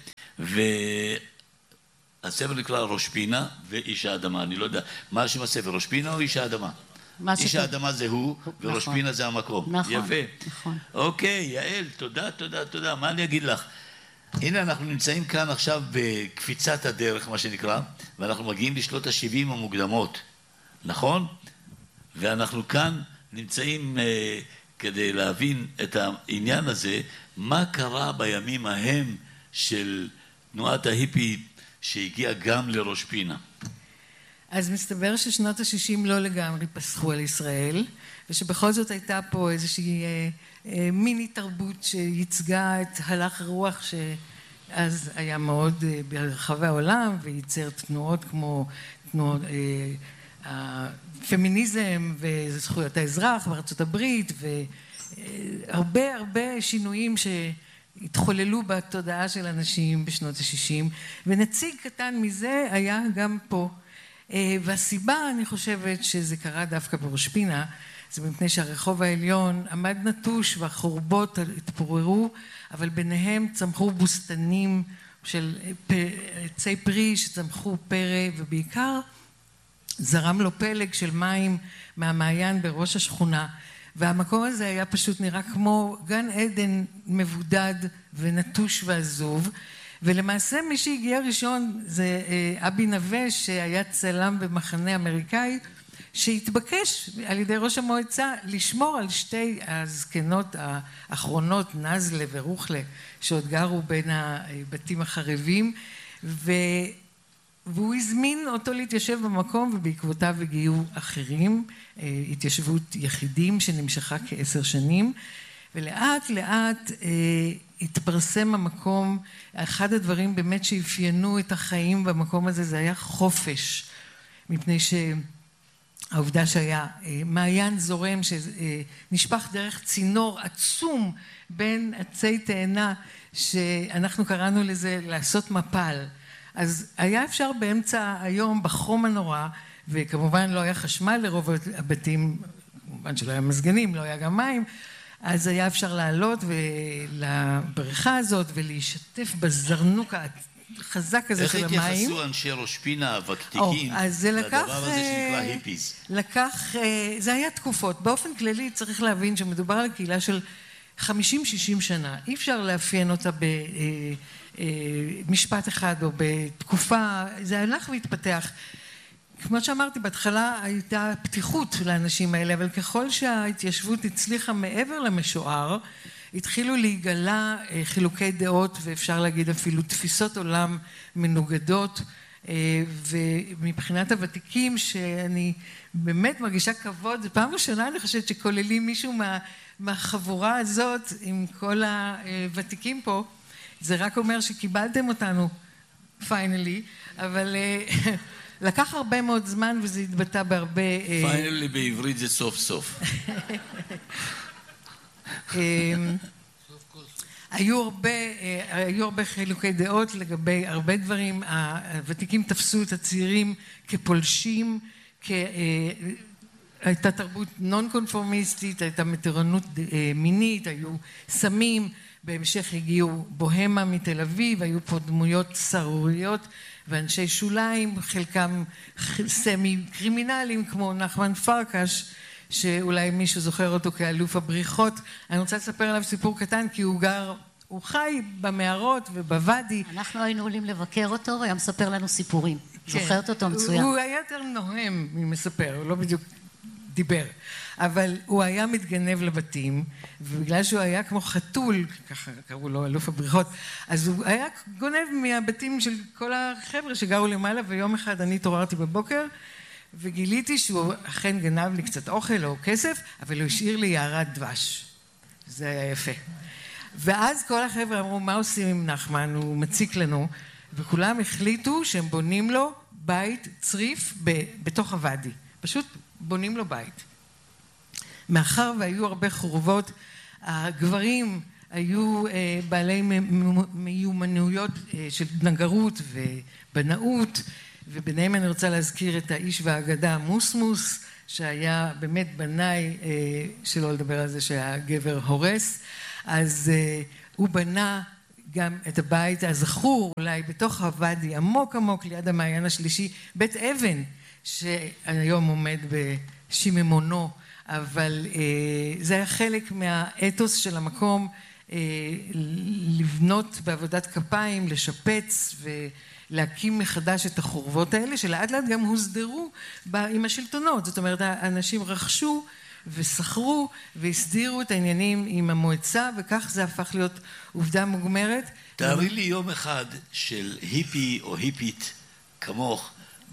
Speaker 1: והספר נקרא ראש פינה ואיש האדמה, אני לא יודע, מה שם הספר, ראש פינה או איש האדמה? איש האדמה זה הוא, וראש פינה זה המקום.
Speaker 13: נכון,
Speaker 1: יפה.
Speaker 13: נכון.
Speaker 1: אוקיי, יעל, תודה. מה אני אגיד לך? הנה אנחנו נמצאים כאן עכשיו בקפיצת הדרך, מה שנקרא, ואנחנו מגיעים לשנות ה-70 המוקדמות. נכון? ואנחנו כאן נמצאים כדי להבין את העניין הזה, מה קרה בימים ההם של תנועת ההיפי שהגיעה גם לראש פינה.
Speaker 14: אז מסתבר ששנות ה-60 לא לגמרי פסחו על ישראל, ושבכל זאת הייתה פה איזושהי מיני תרבות שייצגה את הלך הרוח שאז היה מאוד ברחבי העולם, וייצר תנועות כמו תנועות הפמיניזם וזכויות האזרח בארצות הברית, והרבה הרבה שינויים שהתחוללו בתודעה של אנשים בשנות ה-60, ונציג קטן מזה היה גם פה. והסיבה, אני חושבת, שזה קרה דווקא בראש פינה, זה מפני שהרחוב העליון עמד נטוש והחורבות התפוררו, אבל ביניהם צמחו בוסתנים של עצי פרי שצמחו פרא, ובעיקר זרם לו פלג של מים מהמעיין בראש השכונה, והמקום הזה היה פשוט נראה כמו גן עדן מבודד ונטוש ועזוב, ולמעשה מי שהגיע ראשון זה אבי נווה, שהיה צלם במחנה אמריקאי, שהתבקש על ידי ראש המועצה לשמור על שתי הזקנות האחרונות, נזלה ורוחלה, שעוד גרו בין הבתים החרבים, והוא הזמין אותו להתיישב במקום, ובעקבותיו הגיעו אחרים, התיישבות יחידים שנמשכה כ10 שנים, ולאט לאט התפרסם המקום. אחד הדברים באמת שאפיינו את החיים במקום הזה זה היה חופש, מפני שהעובדה שהיה מעיין זורם שנשפך דרך צינור עצום בין עצי תאנה, שאנחנו קראנו לזה לעשות מפל. אז היה אפשר באמצע היום בחום הנורא, וכמובן לא היה חשמל לרוב הבתים, כמובן שלא היה מזגנים, לא היה גם מים, אז היה אפשר לעלות לבריכה הזאת ולהשתף בזרנוק החזק הזה של המים.
Speaker 1: איך התייחסו אנשי ראש פינה הוותיקים לדבר הזה שנקרא היפיז?
Speaker 14: זה היה תקופות. באופן כללי צריך להבין שמדובר על קהילה של 50-60 שנה. אי אפשר לאפיין אותה במשפט אחד או בתקופה, זה הלך והתפתח. כמו שאמרתי, בהתחלה הייתה פתיחות לאנשים האלה, אבל ככל שההתיישבות הצליחה מעבר למשוער, התחילו להיגלה חילוקי דעות, ואפשר להגיד אפילו תפיסות עולם מנוגדות, ומבחינת הוותיקים, שאני באמת מרגישה כבוד, זו פעם ראשונה אני חושבת שכוללים מישהו מהחבורה הזאת, עם כל הוותיקים פה, זה רק אומר שקיבלתם אותנו, finally, אבל לקח הרבה מאוד זמן וזה התבטא בהרבה...
Speaker 1: פיינלי בעברית זה סוף סוף.
Speaker 14: היו הרבה חילוקי דעות לגבי הרבה דברים. הוותיקים תפסו את הצעירים כפולשים, הייתה תרבות נון קונפורמיסטית, הייתה מתירנות מינית, היו סמים, בהמשך הגיעו בוהמה מתל אביב, היו פה דמויות סרוריות ואנשי שוליים, חלקם סמי קרימינליים כמו נחמן פרקש, שאולי מישהו זוכר אותו כאלוף הבריחות. אני רוצה לספר עליו סיפור קטן, כי הוא חי במערות ובוואדי.
Speaker 13: אנחנו היינו עולים לבקר אותו, והיה מספר לנו סיפורים. זוכרת אותו מצוין.
Speaker 14: הוא היה יותר נוהם ממספר, הוא לא בדיוק דיבר. אבל הוא היה מתגנב לבתים, ובגלל שהוא היה כמו חתול, ככה קראו לו אלוף הבריחות, אז הוא היה גונב מהבתים של כל החבר'ה שגרו למעלה, ויום אחד אני התעוררתי בבוקר, וגיליתי שהוא אכן גנב לי קצת אוכל או כסף, אבל הוא השאיר לי יערת דבש. זה היה יפה. ואז כל החבר'ה אמרו, מה עושים עם נחמן? הוא מציק לנו, וכולם החליטו שהם בונים לו בית צריף בתוך הוואדי. פשוט בונים לו בית. מאחר והיו הרבה חורבות, הגברים היו בעלי מיומנויות של נגרות ובנאות, וביניהם אני רוצה להזכיר את האיש והאגדה מוסמוס, שהיה באמת בנאי, שלא לדבר על זה שהיה גבר הורס, אז הוא בנה גם את הבית הזכור, אולי בתוך הוואדי, עמוק עמוק ליד המעיין השלישי, בית אבן, שהיום עומד בשיממונו, אבל זה היה חלק מהאתוס של המקום, לבנות בעבודת כפיים, לשפץ להקים מחדש את החורבות האלה, שלאט לאט גם הוסדרו עם השלטונות. זאת אומרת, האנשים רכשו וסחרו והסדירו את העניינים עם המועצה, וכך זה הפך להיות עובדה מוגמרת.
Speaker 1: תארי לי יום אחד של היפי או היפית כמוך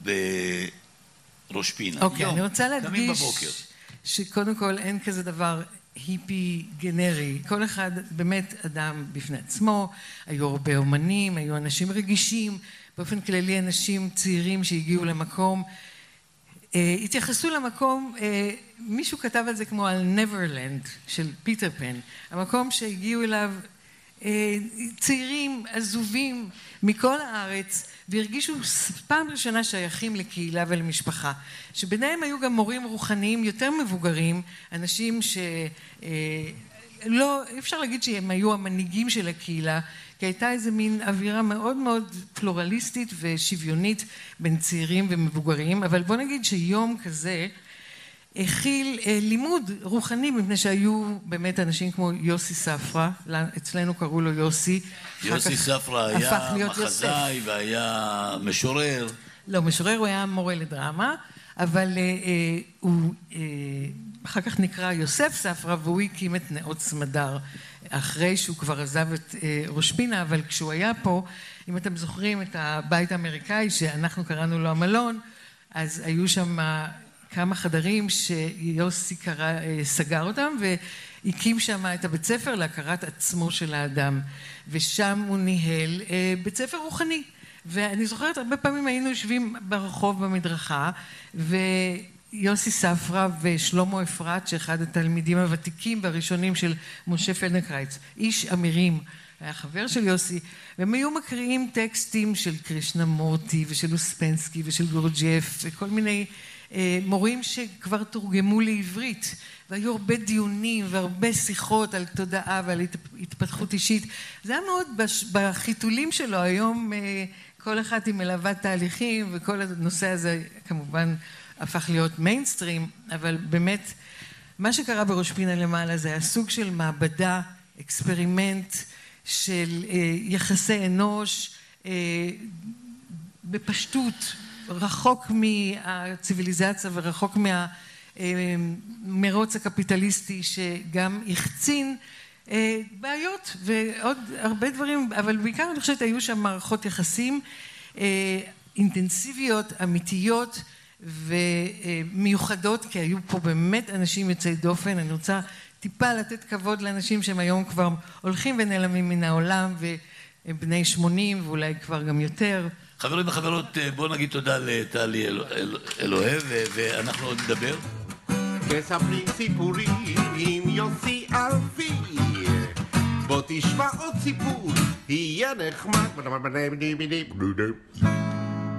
Speaker 1: בראש פינה.
Speaker 14: אוקיי, אני רוצה להדגיש שקודם כל אין כזה דבר היפי גנרי. כל אחד באמת אדם בפני עצמו. היו הרבה אומנים, היו אנשים רגישים, באופן כללי אנשים צעירים שהגיעו למקום. התייחסו למקום, מישהו כתב על זה כמו על נברלנד של פיטר פן, המקום שהגיעו אליו צעירים עזובים מכל הארץ והרגישו פעם ראשונה שייכים לקהילה ולמשפחה, שביניהם היו גם מורים רוחניים יותר מבוגרים, אנשים שלא, אפשר להגיד שהם היו המנהיגים של הקהילה, כי הייתה איזה מין אווירה מאוד מאוד פלורליסטית ושוויונית בין צעירים ומבוגרים, אבל בוא נגיד שיום כזה הכיל לימוד רוחני, מפני שהיו באמת אנשים כמו יוסי ספרא, אצלנו קראו לו יוסי.
Speaker 1: יוסי ספרא היה מחזאי והיה משורר.
Speaker 14: לא, משורר הוא היה מורה לדרמה, אבל הוא אחר כך נקרא יוסף ספרא, והוא הקים את נאות סמדר, אחרי שהוא כבר עזב את ראש פינה, אבל כשהוא היה פה, אם אתם זוכרים את הבית האמריקאי, שאנחנו קראנו לו המלון, אז היו שם כמה חדרים שיוסי סגר אותם, והקים שם את הבית ספר להכרת עצמו של האדם, ושם הוא ניהל בית ספר רוחני. ואני זוכרת, הרבה פעמים היינו יושבים ברחוב במדרכה, ויוסי ספרא ושלמה אפרת, שאחד התלמידים הוותיקים והראשונים של משה פלדנקרייץ, איש אמירים, היה חבר של יוסי, והם היו מקריאים טקסטים של קרישנמורטי ושל אוספנסקי ושל גורג'יף, וכל מיני מורים שכבר תורגמו לעברית, והיו הרבה דיונים והרבה שיחות על תודעה ועל התפתחות אישית. זה היה מאוד בחיתולים שלו. היום כל אחד היא מלווה תהליכים, וכל הנושא הזה כמובן הפך להיות מיינסטרים, אבל באמת מה שקרה בראש פינה למעלה זה היה סוג של מעבדה, אקספרימנט של יחסי אנוש בפשטות, רחוק מהציביליזציה ורחוק מהמרוץ הקפיטליסטי שגם החצין בעיות ועוד הרבה דברים, אבל בעיקר אני חושבת היו שם מערכות יחסים אינטנסיביות, אמיתיות ומיוחדות, כי היו פה באמת אנשים יוצאי דופן. אני רוצה טיפה לתת כבוד לאנשים שהם היום כבר הולכים ונעלמים מן העולם, והם בני 80 ואולי כבר גם יותר.
Speaker 1: חברים וחברות, בואו נגיד תודה לטלי אלוהב, ואנחנו עוד נדבר.
Speaker 15: מספרים סיפורים עם יוסי אלפי, בוא תשמע עוד סיפור, יהיה נחמד.